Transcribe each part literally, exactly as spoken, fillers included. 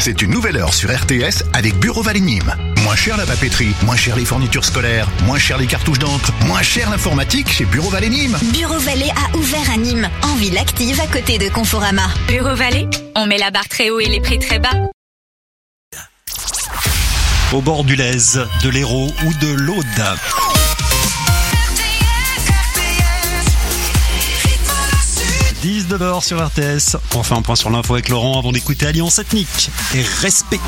C'est une nouvelle heure sur R T S avec Bureau Vallée Nîmes. Moins cher la papeterie, moins cher les fournitures scolaires, moins cher les cartouches d'encre, moins cher l'informatique chez Bureau Vallée Nîmes. Bureau Vallée a ouvert à Nîmes, en ville active à côté de Conforama. Bureau Vallée, on met la barre très haut et les prix très bas. Au bord du Lez, de l'Hérault ou de l'Aude. dix-neuf heures sur R T S. On fait un point sur l'info avec Laurent avant d'écouter Alliance Ethnique et Respect.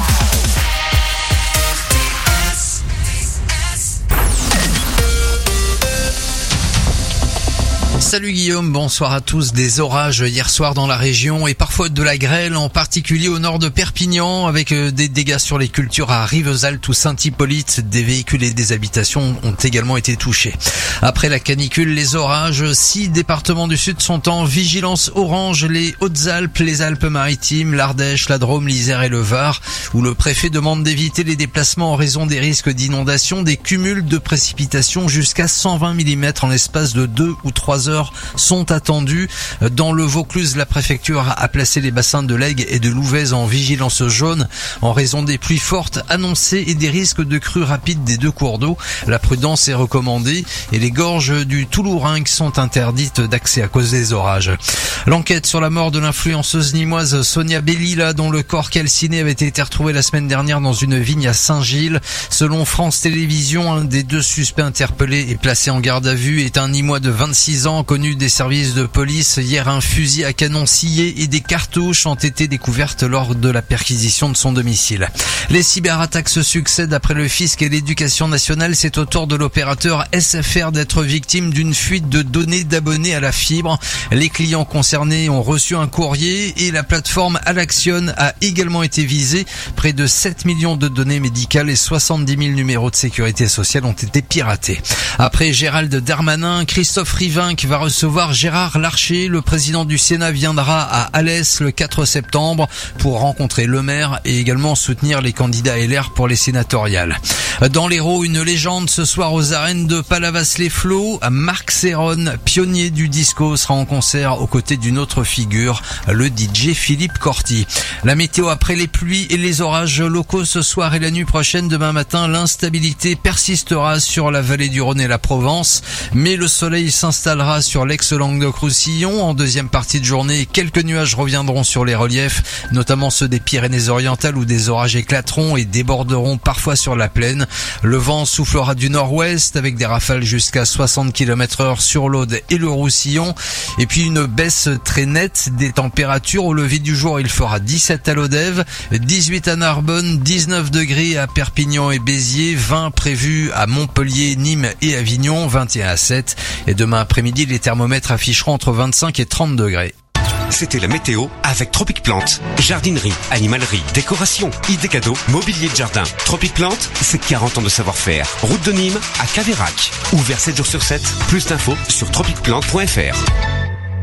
Salut Guillaume, bonsoir à tous. Des orages hier soir dans la région et parfois de la grêle, en particulier au nord de Perpignan, avec des dégâts sur les cultures à Rivesaltes ou Saint-Hippolyte. Des véhicules et des habitations ont également été touchés. Après la canicule, les orages, six départements du sud sont en vigilance orange. Les Hautes-Alpes, les Alpes-Maritimes, l'Ardèche, la Drôme, l'Isère et le Var, où le préfet demande d'éviter les déplacements en raison des risques d'inondation. Des cumuls de précipitations jusqu'à cent vingt millimètres en l'espace de deux ou trois heures sont attendus. Dans le Vaucluse, la préfecture a placé les bassins de l'Aigle et de l'Ouvèze en vigilance jaune en raison des pluies fortes annoncées et des risques de crues rapides des deux cours d'eau. La prudence est recommandée et les gorges du Toulourenc sont interdites d'accès à cause des orages. L'enquête sur la mort de l'influenceuse nîmoise Sonia Bellila, dont le corps calciné avait été retrouvé la semaine dernière dans une vigne à Saint-Gilles. Selon France Télévisions, un des deux suspects interpellés et placé en garde à vue est un Nîmois de vingt-six ans, connu des services de police. Hier, un fusil à canon scié et des cartouches ont été découvertes lors de la perquisition de son domicile. Les cyberattaques se succèdent après le fisc et l'éducation nationale. C'est au tour de l'opérateur S F R d'être victime d'une fuite de données d'abonnés à la fibre. Les clients concernés ont reçu un courrier et la plateforme Alaction a également été visée. Près de sept millions de données médicales et soixante-dix mille numéros de sécurité sociale ont été piratés. Après Gérald Darmanin, Christophe Rivinc va recevoir Gérard Larcher. Le président du Sénat viendra à Alès le quatre septembre pour rencontrer le maire et également soutenir les candidats L R pour les sénatoriales. Dans l'Hérault, une légende ce soir aux arènes de Palavas-les-Flots. Marc Serron, pionnier du disco, sera en concert aux côtés d'une autre figure, le D J Philippe Corti. La météo après les pluies et les orages locaux ce soir et la nuit prochaine. Demain matin, l'instabilité persistera sur la vallée du Rhône et la Provence, mais le soleil s'installera sur l'ex-Languedoc-Roussillon. En deuxième partie de journée, quelques nuages reviendront sur les reliefs, notamment ceux des Pyrénées-Orientales où des orages éclateront et déborderont parfois sur la plaine. Le vent soufflera du nord-ouest avec des rafales jusqu'à soixante kilomètres heure sur l'Aude et le Roussillon. Et puis une baisse très nette des températures. Au lever du jour, il fera dix-sept à Lodève, dix-huit à Narbonne, dix-neuf degrés à Perpignan et Béziers, vingt prévus à Montpellier, Nîmes et Avignon, vingt et un à Sète. Et demain après-midi, les thermomètres afficheront entre vingt-cinq et trente degrés. C'était la météo avec Tropic Plante. Jardinerie, animalerie, décoration, idées cadeaux, mobilier de jardin. Tropic Plante, c'est quarante ans de savoir-faire. Route de Nîmes à Caveyrac. Ouvert sept jours sur sept. Plus d'infos sur tropic plante point f r.